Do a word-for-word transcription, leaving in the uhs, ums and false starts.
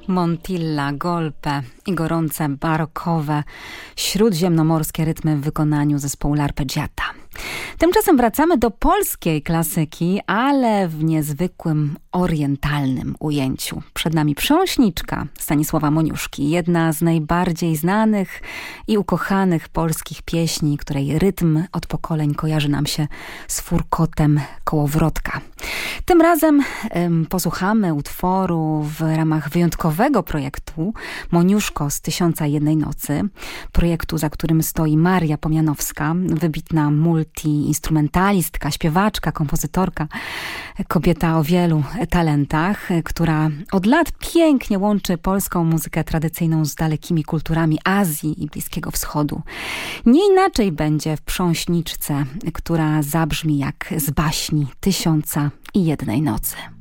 Montilla, golpe i gorące barokowe śródziemnomorskie rytmy w wykonaniu zespołu L'Arpeggiata. Tymczasem wracamy do polskiej klasyki, ale w niezwykłym orientalnym ujęciu. Przed nami Prząśniczka Stanisława Moniuszki, jedna z najbardziej znanych i ukochanych polskich pieśni, której rytm od pokoleń kojarzy nam się z furkotem kołowrotka. Tym razem ym, posłuchamy utworu w ramach wyjątkowego projektu Moniuszko z Tysiąca Jednej Nocy, projektu, za którym stoi Maria Pomianowska, wybitna multiinstrumentalistka, śpiewaczka, kompozytorka, kobieta o wielu talentach, która od lat pięknie łączy polską muzykę tradycyjną z dalekimi kulturami Azji i Bliskiego Wschodu. Nie inaczej będzie w Prząśniczce, która zabrzmi jak z baśni Tysiąca i Jednej Nocy.